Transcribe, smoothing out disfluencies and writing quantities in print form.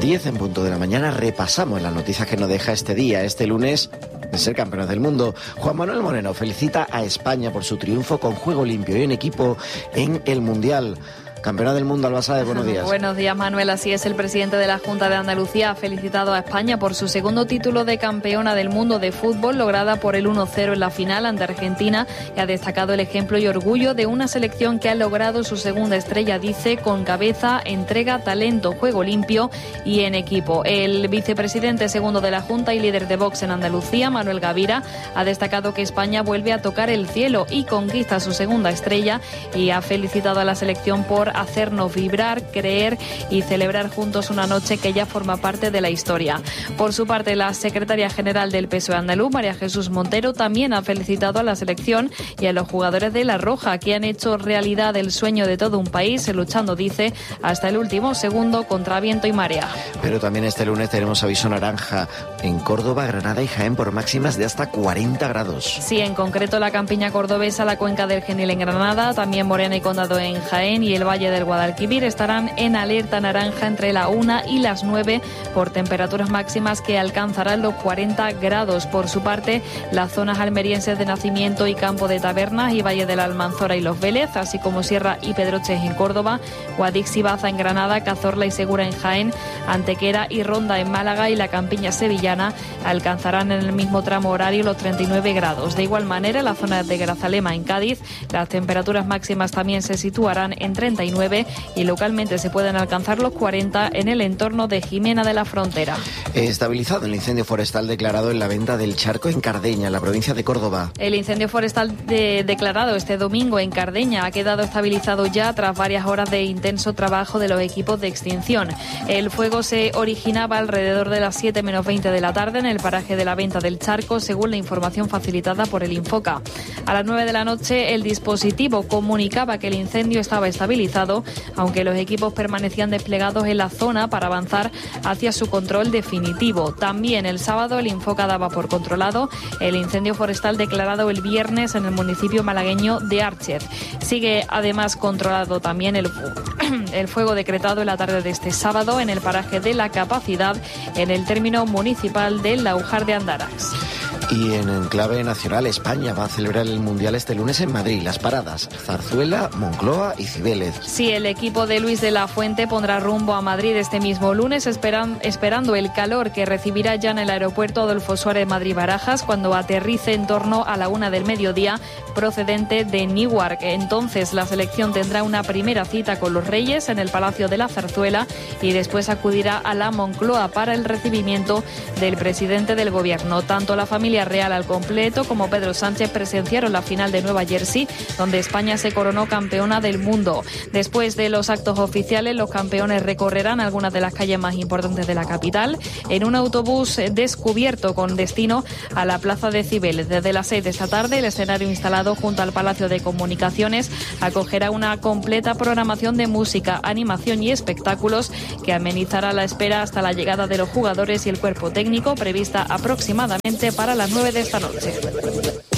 10 en punto de la mañana repasamos las noticias que nos deja este día, este lunes, de ser campeones del mundo. Juan Manuel Moreno felicita a España por su triunfo con juego limpio y en equipo en el Mundial. Campeona del mundo, Alba Sáez, buenos días. Buenos días, Manuel. Así es, el presidente de la Junta de Andalucía ha felicitado a España por su segundo título de campeona del mundo de fútbol, lograda por el 1-0 en la final ante Argentina, y ha destacado el ejemplo y orgullo de una selección que ha logrado su segunda estrella, dice, con cabeza, entrega, talento, juego limpio y en equipo. El vicepresidente segundo de la Junta y líder de Vox en Andalucía, Manuel Gavira, ha destacado que España vuelve a tocar el cielo y conquista su segunda estrella, y ha felicitado a la selección por hacernos vibrar, creer y celebrar juntos una noche que ya forma parte de la historia. Por su parte, la secretaria general del PSOE andaluz, María Jesús Montero, también ha felicitado a la selección y a los jugadores de La Roja, que han hecho realidad el sueño de todo un país, luchando, dice, hasta el último segundo contra viento y marea. Pero también este lunes tenemos aviso naranja en Córdoba, Granada y Jaén por máximas de hasta 40 grados. Sí, en concreto la campiña cordobesa, la cuenca del Genil en Granada, también Morena y Condado en Jaén y el Valle del Guadalquivir estarán en alerta naranja entre la 1 y las 9 por temperaturas máximas que alcanzarán los 40 grados. Por su parte, las zonas almerienses de Nacimiento y Campo de Tabernas y Valle de la Almanzora y Los Vélez, así como Sierra y Pedroches en Córdoba, Guadix y Baza en Granada, Cazorla y Segura en Jaén, Antequera y Ronda en Málaga y la campiña sevillana alcanzarán en el mismo tramo horario los 39 grados. De igual manera, la zona de Grazalema en Cádiz, las temperaturas máximas también se situarán en 39 y localmente se pueden alcanzar los 40 en el entorno de Jimena de la Frontera. Estabilizado el incendio forestal declarado en la venta del Charco en Cardeña, en la provincia de Córdoba. El incendio forestal declarado este domingo en Cardeña ha quedado estabilizado ya tras varias horas de intenso trabajo de los equipos de extinción. El fuego se originaba alrededor de las 7 menos 20 de la tarde en el paraje de la venta del Charco, según la información facilitada por el Infoca. A las 9 de la noche el dispositivo comunicaba que el incendio estaba estabilizado, aunque los equipos permanecían desplegados en la zona para avanzar hacia su control definitivo. También el sábado el Infoca daba por controlado el incendio forestal declarado el viernes en el municipio malagueño de Archez. Sigue además controlado también el fuego decretado en la tarde de este sábado en el paraje de La Capacidad, en el término municipal del Laujar de Andarax. Y en clave nacional, España va a celebrar el Mundial este lunes en Madrid. Las paradas: Zarzuela, Moncloa y Cibeles. Sí, el equipo de Luis de la Fuente pondrá rumbo a Madrid este mismo lunes, esperando el calor que recibirá ya en el aeropuerto Adolfo Suárez Madrid-Barajas cuando aterrice en torno a la 1 del mediodía, procedente de Newark. Entonces la selección tendrá una primera cita con los Reyes en el Palacio de la Zarzuela y después acudirá a la Moncloa para el recibimiento del presidente del Gobierno. Tanto la familia real al completo como Pedro Sánchez presenciaron la final de Nueva Jersey, donde España se coronó campeona del mundo. Después de los actos oficiales, los campeones recorrerán algunas de las calles más importantes de la capital en un autobús descubierto con destino a la plaza de Cibeles. Desde las 6 de esta tarde, el escenario instalado junto al Palacio de Comunicaciones acogerá una completa programación de música, animación y espectáculos que amenizará la espera hasta la llegada de los jugadores y el cuerpo técnico, prevista aproximadamente para las 9 de esta noche.